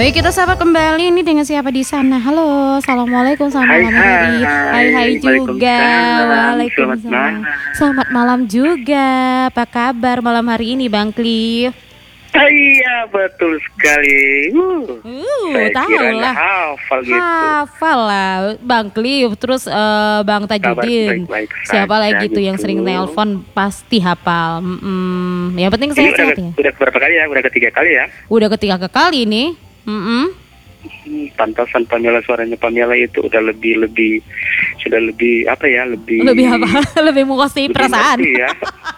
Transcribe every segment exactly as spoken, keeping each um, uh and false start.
Baik, kita sapa kembali ini dengan siapa di sana? Halo, assalamualaikum, selamat Hai malam hari. hai, Hai hai juga, Waalaikumsalam. Selamat waalaikumsalam. malam. Selamat malam juga. Apa kabar malam hari ini, Bang Cliff? Ah, iya betul sekali. Uh, Uh, saya tahu kira lah. nggak hafal gitu. Hafal lah, Bang Cliff. Terus eh, Bang Tajudin. baik-baik Siapa saja lagi tuh yang gitu. sering nelpon pasti hafal. Mm-mm. Yang penting Ini saya udah, sehat ya. udah berapa kali ya? Udah ketiga kali ya. Udah ketiga ke kali nih. Mm-mm. Hmm, pantasan Pamela, suaranya Pamela itu udah lebih lebih sudah lebih apa ya? Lebih Lebih apa? Lebih menguasai lebih perasaan. ngerti ya.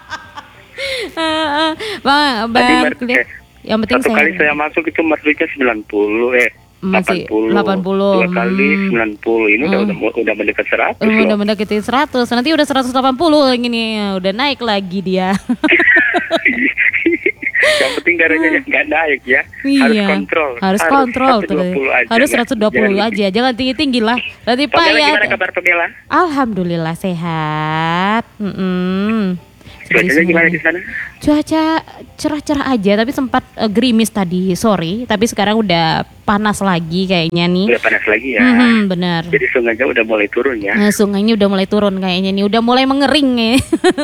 Bang, Tadi Bang mer- Cliff. eh, Yang penting Satu saya kali saya masuk itu merdunya sembilan puluh eh Masih delapan puluh. delapan puluh. Dua kali Hmm. sembilan puluh. Ini udah Hmm. udah udah mendekat seratus Oh, loh. udah mendekati seratus. Nanti udah seratus delapan puluh lagi nih. Udah naik lagi dia. Yang penting darahnya nggak naik ya. Harus Iya. kontrol. Harus kontrol seratus tuh. dua puluh aja, Harus ya. seratus dua puluh Jangan aja. Jangan tinggi-tinggi lah. Nanti lebih. Pamela, payah. gimana kabar Pamela? Alhamdulillah sehat. Mm-mm. Cuacanya Seperti gimana semuanya. di sana? Cuaca cerah-cerah aja, tapi sempat eh, gerimis tadi sore, tapi sekarang udah panas lagi kayaknya nih. Udah panas lagi ya. Mhm, benar. Jadi sungainya udah mulai turun ya. Nah, sungainya udah mulai turun kayaknya nih, udah mulai mengering ya.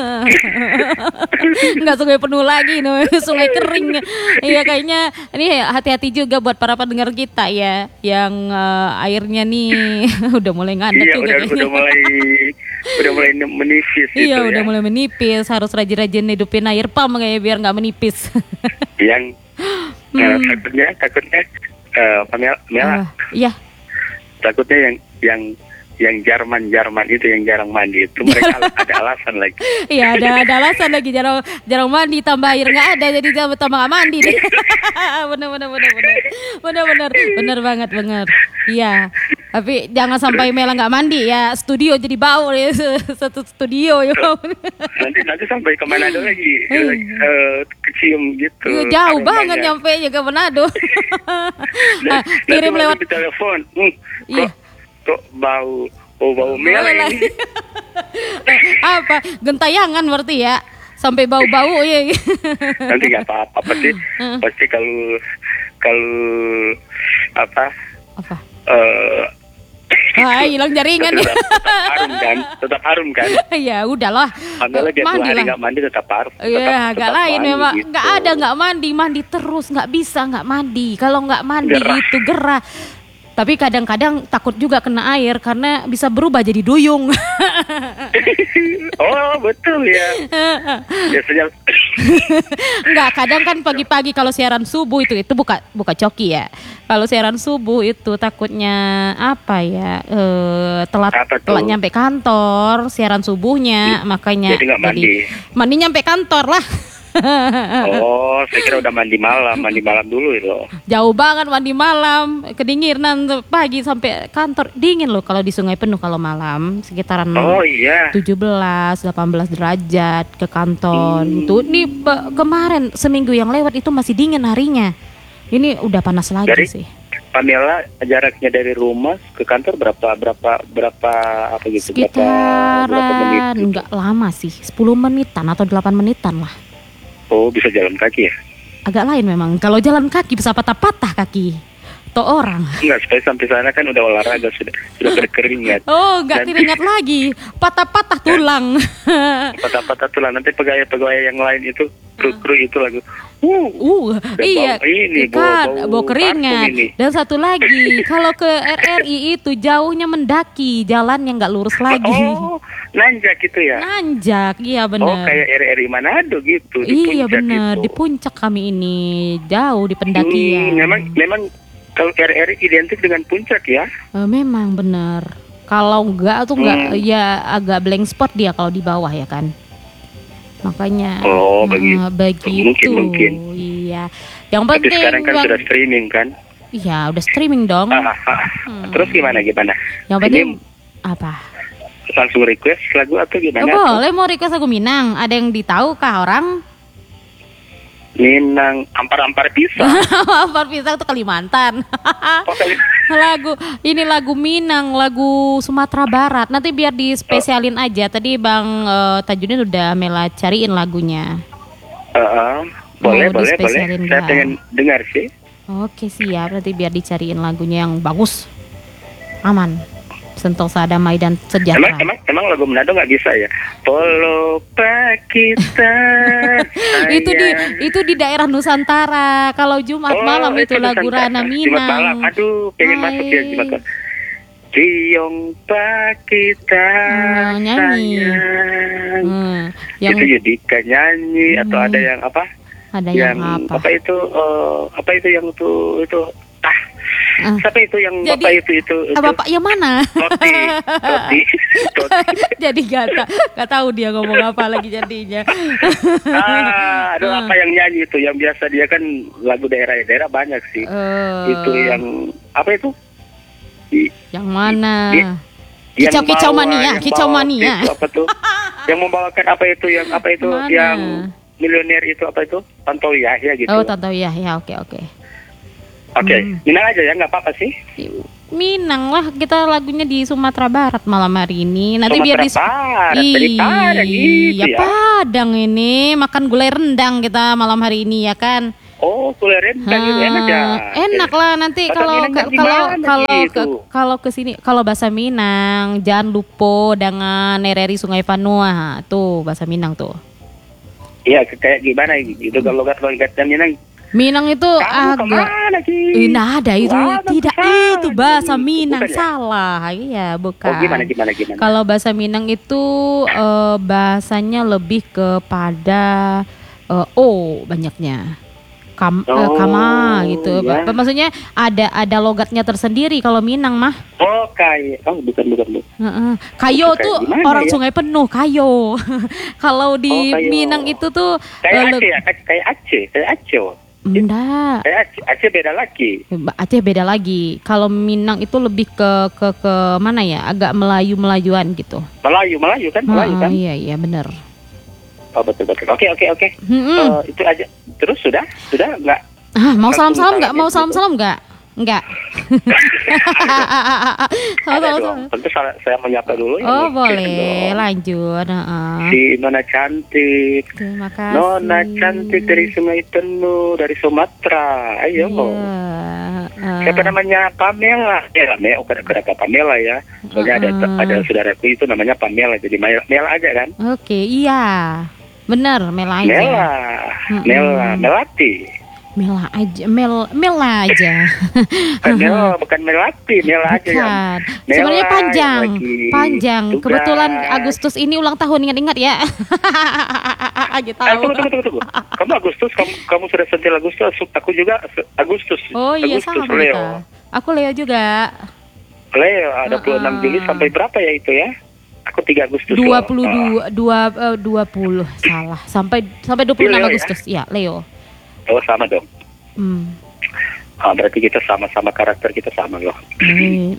Nggak sungai penuh lagi nih, sungai kering. Iya kayaknya ini hati-hati juga buat para pendengar kita ya, yang eh, airnya nih udah mulai ngadet Iya, juga udah kayaknya. udah mulai udah mulai menipis gitu Iya, ya. udah mulai menipis, harus rajin-rajin hidupin air pump kayak biar nggak menipis. Yang eh, takutnya takutnya eh, Pamela, Pamela, Ah, Iya. takutnya yang yang yang Jerman Jerman itu yang jarang mandi itu mereka ada alasan lagi. Iya, ada ada alasan lagi jarang jarang mandi, tambah air nggak ada jadi tambah tambah nggak mandi deh. bener bener bener bener bener bener bener banget bener. Iya. Tapi jangan sampai Mela nggak mandi ya, studio jadi bau ya, satu studio ya. nanti nanti sampai ke Manado lagi Eh. eh, kecium gitu. Iya, jauh aromanya. banget nyampe nya ke Manado. Nah, Ah, kirim nanti lewat di telepon. Hmm, Iya. kok, kok bau oh bau Mela Mela. ini. apa gentayangan berarti ya, sampai bau-bau ya. Nanti nggak apa-apa pasti pasti kalau kalau apa Apa? eh Ah, hilang jaringan ya. tetap, tetap harum kan tetap harum kan. Ya udahlah. Pamela dia dua Mandi hari lah. nggak mandi tetap harum. Iya, tetap- agak tetap lain mandi memang. gitu. Nggak ada nggak mandi, mandi terus, nggak bisa nggak mandi. Kalau nggak mandi Gerah. itu gerah. Tapi kadang-kadang takut juga kena air karena bisa berubah jadi duyung. Oh betul ya. Biasanya Nggak, kadang kan pagi-pagi kalau siaran subuh itu itu buka buka coki ya. Kalau siaran subuh itu takutnya apa ya? eh, telat Apa tuh? telat nyampe kantor siaran subuhnya, makanya jadi nggak mandi. mandi nyampe kantor lah. Oh, saya kira udah mandi malam, mandi malam dulu itu. Jauh banget mandi malam, kedinginan tuh, pagi sampai kantor dingin loh kalau di sungai penuh kalau malam sekitaran Oh iya. tujuh belas delapan belas derajat ke kantor Hmm. gitu. Nih pe- kemarin seminggu yang lewat itu masih dingin harinya. Ini udah panas lagi Dari- sih. Pamela jaraknya dari rumah ke kantor berapa berapa berapa apa gitu berapa berapa menit? Sekitaran gitu? nggak lama sih, sepuluh menitan atau delapan menitan lah. Oh bisa jalan kaki ya? Agak lain memang. Kalau jalan kaki bisa patah-patah kaki. Atau orang. Enggak, supaya sampai sana kan udah olahraga sudah sudah berkeringat. Oh, nggak Dan- teringat lagi. Patah-patah tulang. Patah-patah tulang nanti pegawai-pegawai yang lain itu kru-kru itu lagu. Uh, Uh, Dan iya, bau ini, kan, bau- bau bau keringat. parfum ini. Dan satu lagi, kalau ke R R I itu jauhnya mendaki, jalan yang nggak lurus lagi. oh, nanjak gitu ya? Nanjak, iya Oh, benar. kayak R R I Manado gitu. Di Iya puncak benar, gitu. di puncak kami ini, jauh di Hmm, pendakian. memang memang kalau R R I identik dengan puncak ya? Eh, memang benar. Kalau enggak tuh enggak, Hmm. ya agak blank spot dia kalau di bawah ya kan. Makanya Oh, eh, bagi- begitu. mungkin, mungkin. Iya. Yang Tapi penting sekarang kan Bang- sudah streaming kan? Iya, udah streaming dong. Ah, ah. Hmm. Terus gimana gimana? Yang Ini penting apa? langsung request lagu atau Oh, gimana? boleh mau request lagu Minang. Ada yang ditahu kah orang? Minang ampar-ampar pisang. Ampar pisang itu Kalimantan. Oh, kali- lagu ini lagu Minang, lagu Sumatera Barat. Nanti biar dispesialin aja. Tadi Bang eh, Tajudin udah Mela cariin lagunya. Uh, uh, boleh, Mau boleh, boleh. dispesialin Saya nggak? pengen dengar sih. Oke siap, berarti biar dicariin lagunya yang bagus, aman, sentosa, damai dan Emang sejahtera. emang emang lagu Manado nggak bisa ya? Polo kita. Itu di itu di daerah Nusantara. Kalau Jumat Oh, malam itu itu lagu Nusantara. Rana Jumat malam. Minang. Aduh, pengen Hai. masuk ya Jumat malam. Tiong kita Hmm, nyanyi. sayang. Hmm, yang Itu Yudika nyanyi atau Hmm. ada yang apa? ada yang, Yang apa? itu eh, apa itu yang tuh itu ah Ah. siapa itu yang Jadi, bapak itu itu, itu. Ah, Bapak yang mana? Toti Toti Toti Jadi gak, ta- gak tahu dia ngomong apa lagi jadinya. ah aduh apa yang nyanyi itu yang biasa dia kan lagu daerah-daerah banyak sih. Eh, Itu yang apa itu? I- yang mana? Di- yang Kicau-kicau bawa- mania, yang kicau bawa mania. itu apa tuh? Yang membawakan apa itu yang apa itu Mana? yang milioner itu apa itu? Tantowi Yahya gitu. Oh, Tanto ya, ya oke oke. Oke, Hmm. Minang aja ya nggak apa-apa sih. Minang lah, kita lagunya di Sumatera Barat malam hari ini. Nanti biar Sumatera di Barat, dari Padang gitu Iya, ya. Padang ini makan gulai rendang kita malam hari ini ya kan. Oh, gulai rendang gitu enak ya. Ah, enak lah nanti Bahasa kalau Minangnya ka- kalau gimana kalau gitu? ke- kalau ke sini kalau bahasa Minang jangan lupa dengan nereri Sungai Vanua. Tuh bahasa Minang tuh. Iya, kayak gimana gitu kalau logat-logatnya Minang. Minang itu Kamu agak kemana sih? Eh, nah ada itu Wah, tidak bagus. itu bahasa Minang Bukan ya? salah. Iya, bukan. Oh, gimana gimana gimana? Kalau bahasa Minang itu eh, bahasanya lebih kepada eh, O banyaknya. Kam, eh, Oh, kama gitu. ya. Ba- Maksudnya ada ada logatnya tersendiri kalau Minang mah. Oh, kayak oh bukan bukan bukan. Heeh. Kayo Kayak tuh gimana orang ya? sungai penuh kayo. Kalau di Oh, kayo. Minang itu tuh Kayak eh, Aceh le- ya, kayak kayak Aceh, kayak Aceh. enggak. Kayak Aceh, Aceh beda lagi. Aceh beda lagi. Kalau Minang itu lebih ke ke ke mana ya? Agak Melayu-Melayuan gitu. Melayu, Melayu kan, Melayu Ah, kan. iya iya benar. Oh, betul betul. Oke oke oke. Mm-mm. Eh, itu aja. Terus sudah? Sudah enggak? Ah, mau langsung salam-salam nggak? salamin Mau gitu. salam-salam nggak? Nggak. Ada Salam-salam. dong. Tentu saya, saya menyapa dulu ya. Oh Oke boleh, dong. lanjut. Heeh. Si Nona cantik. Terima kasih. Nona cantik dari Sungai Penuh, dari Sumatera. Ayo. Iya. heeh. Siapa namanya? Pamela. Ya, Mel, kenapa Pamela ya? Soalnya ada Heeh. ada saudaraku itu namanya Pamela, jadi Mel, Mel aja kan? Oke, iya. Benar, Mela aja. Mela, Mm-mm. Mela, Melati. Mela aja, Mel Mela aja. Bukan Mel, bukan Melati, Mela aja yang Bukan. Mela Sebenarnya yang panjang, lagi panjang. tugas. Kebetulan Agustus ini ulang tahun, ingat-ingat ya. Gitu. Eh, tunggu, tunggu, tunggu, tunggu. Kamu Agustus, kamu, kamu sudah sentil Agustus, aku juga Agustus. Oh iya Agustus, sama Leo. kita. Aku Leo juga. Leo, ada dua puluh enam Uh-uh. Juli sampai berapa ya itu ya? Aku tiga Agustus. dua loh. puluh Ah. dua, dua, eh, dua puluh salah. Sampai sampai dua puluh enam Leo ya? Agustus. Iya, Leo. Oh, sama dong. Hmm. Ah, berarti kita sama-sama karakter kita sama loh. Eh.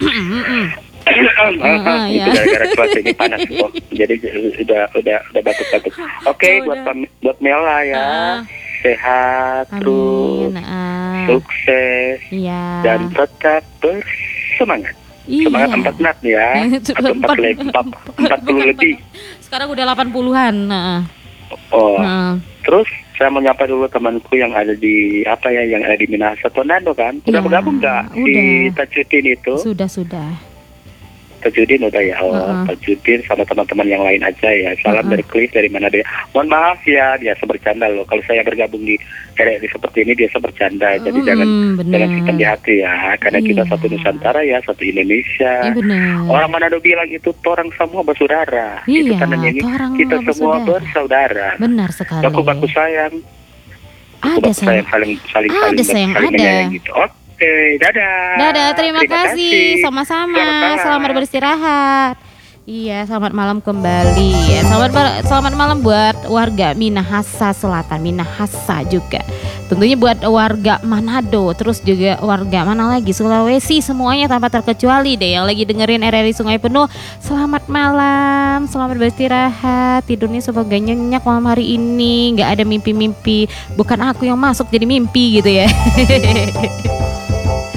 Ah, iya. itu gara-gara cuaca ini panas kok. Jadi udah udah udah batuk-batuk. Oke, Oh, buat udah. Pam- buat Mela ya. Ah. Sehat terus, Amin. Ah. sukses Iya. dan tetap bersemangat. Iya. Semangat empat nat ya. Atau empat lebih, empat puluh lebih. Sekarang udah delapan puluhan. Nah. Oh, Nah. terus saya mau nyapa dulu temanku yang ada di apa ya, yang ada di Minahasa Tornado kan. Udah Iya, bergabung nggak di udah. Tajudin itu? Sudah sudah. Tajudin udah ya. Oh, Uh-uh. Tajudin sama teman-teman yang lain aja ya. Salam Uh-uh. dari Cliff dari mana dia. Mohon maaf ya, biasa bercanda loh. Kalau saya bergabung di R R I seperti ini biasa bercanda. Jadi Mm, jangan benar. jangan simpan di hati ya. Karena kita Iya. satu Nusantara ya, satu Indonesia. Iya benar. Orang Manado bilang itu orang semua bersaudara. Itu Iya, tandanya ini torang kita semua bersaudara. bersaudara. Benar sekali. Baku-baku sayang. Ada Baku-baku sayang. saling saling Ada saling, sayang, saling ada. menyayangi gitu. Oke, dadah. Dadah, terima, kasih. Sama-sama. Selamat malam. Selamat beristirahat. Iya, selamat malam kembali ya. Selamat ber- selamat malam buat warga Minahasa Selatan, Minahasa juga. Tentunya buat warga Manado, terus juga warga mana lagi, Sulawesi, semuanya tanpa terkecuali deh yang lagi dengerin R R I Sungai Penuh. Selamat malam, selamat beristirahat. Tidurnya semoga nyenyak malam hari ini, nggak ada mimpi-mimpi. Bukan aku yang masuk jadi mimpi gitu ya.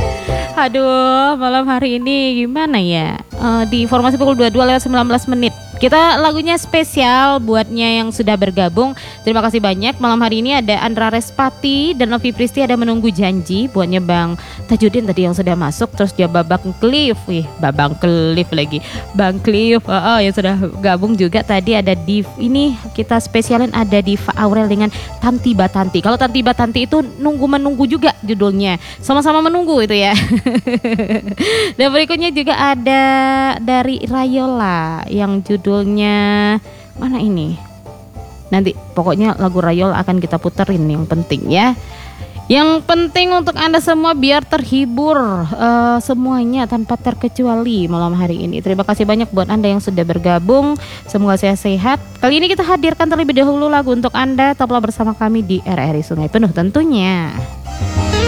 Aduh, malam hari ini gimana ya? Eh, di informasi pukul dua puluh dua lewat sembilan belas menit. Kita lagunya spesial buatnya yang sudah bergabung. Terima kasih banyak. Malam hari ini ada Andra Respati dan Novi Pristi ada Menunggu Janji. Buatnya Bang Tajudin tadi yang sudah masuk. Terus dia Babang Cliff. Wih, Babang Cliff lagi. Bang Cliff oh, oh, yang sudah gabung juga. Tadi ada Div. Ini kita spesialin ada Diva Aurel dengan Tanti Batanti. Kalau Tanti Batanti itu nunggu-menunggu juga judulnya. Sama-sama menunggu itu ya. Dan berikutnya juga ada dari Rayola yang judulnya mana ini? Nanti pokoknya lagu Rayola akan kita puterin yang penting ya. Yang penting untuk Anda semua biar terhibur uh, semuanya tanpa terkecuali malam hari ini. Terima kasih banyak buat Anda yang sudah bergabung. Semoga sehat-sehat. Kali ini kita hadirkan terlebih dahulu lagu untuk Anda. Tetaplah bersama kami di R R I Sungai Penuh tentunya.